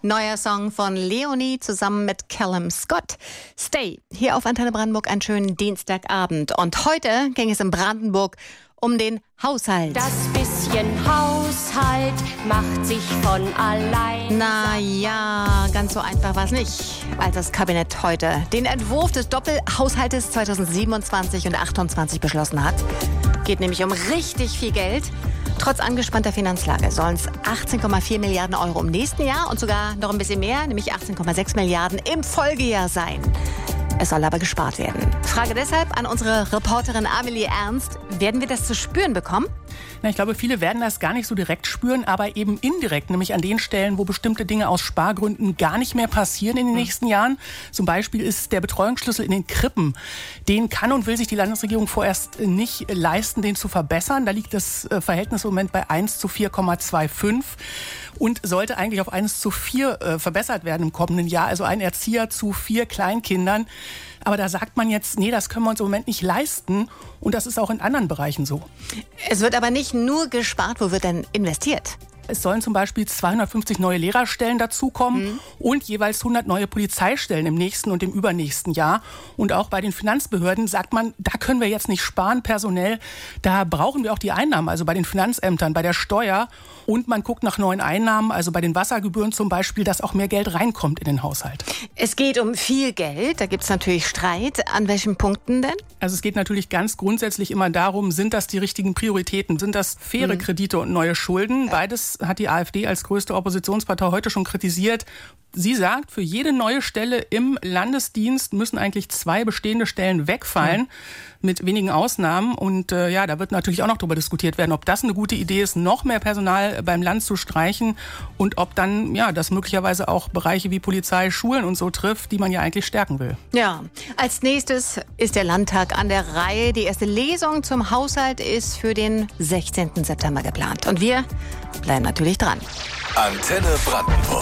Neuer Song von Leonie zusammen mit Callum Scott. Stay. Hier auf Antenne Brandenburg einen schönen Dienstagabend. Und heute ging es in Brandenburg um den Haushalt. Das bisschen Haushalt macht sich von allein. Na ja, ganz so einfach war es nicht, als das Kabinett heute den Entwurf des Doppelhaushaltes 2027 und 2028 beschlossen hat. Geht nämlich um richtig viel Geld. Trotz angespannter Finanzlage sollen es 18,4 Milliarden Euro im nächsten Jahr und sogar noch ein bisschen mehr, nämlich 18,6 Milliarden im Folgejahr sein. Es soll aber gespart werden. Frage deshalb an unsere Reporterin Amelie Ernst. Werden wir das zu spüren bekommen? Na, ich glaube, viele werden das gar nicht so direkt spüren, aber eben indirekt, nämlich an den Stellen, wo bestimmte Dinge aus Spargründen gar nicht mehr passieren in den nächsten Jahren. Zum Beispiel ist der Betreuungsschlüssel in den Krippen. Den kann und will sich die Landesregierung vorerst nicht leisten, den zu verbessern. Da liegt das Verhältnis im Moment bei 1 zu 4,25 und sollte eigentlich auf 1 zu 4 verbessert werden im kommenden Jahr. Also ein Erzieher zu 4 Kleinkindern. Aber da sagt man jetzt, nee, das können wir uns im Moment nicht leisten. Und das ist auch in anderen Bereichen so. Es wird aber nicht nur gespart. Wo wird denn investiert? Es sollen zum Beispiel 250 neue Lehrerstellen dazukommen und jeweils 100 neue Polizeistellen im nächsten und im übernächsten Jahr. Und auch bei den Finanzbehörden sagt man, da können wir jetzt nicht sparen personell. Da brauchen wir auch die Einnahmen, also bei den Finanzämtern, bei der Steuer. Und man guckt nach neuen Einnahmen, also bei den Wassergebühren zum Beispiel, dass auch mehr Geld reinkommt in den Haushalt. Es geht um viel Geld. Da gibt es natürlich Streit. An welchen Punkten denn? Also es geht natürlich ganz grundsätzlich immer darum, sind das die richtigen Prioritäten? Sind das faire Kredite und neue Schulden? Beides hat die AfD als größte Oppositionspartei heute schon kritisiert. Sie sagt, für jede neue Stelle im Landesdienst müssen eigentlich 2 bestehende Stellen wegfallen, mit wenigen Ausnahmen. Und da wird natürlich auch noch darüber diskutiert werden, ob das eine gute Idee ist, noch mehr Personal beim Land zu streichen und ob dann das möglicherweise auch Bereiche wie Polizei, Schulen und so trifft, die man ja eigentlich stärken will. Ja, als nächstes ist der Landtag an der Reihe. Die erste Lesung zum Haushalt ist für den 16. September geplant. Und wir bleiben natürlich dran. Antenne Brandenburg.